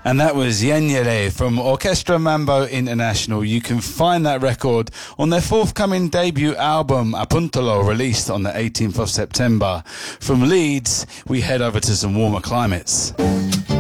And that was Yanyere from Orchestra Mambo International. You can find that record on their forthcoming debut album, Apuntalo, released on the 18th of September. From Leeds, we head over to some warmer climates.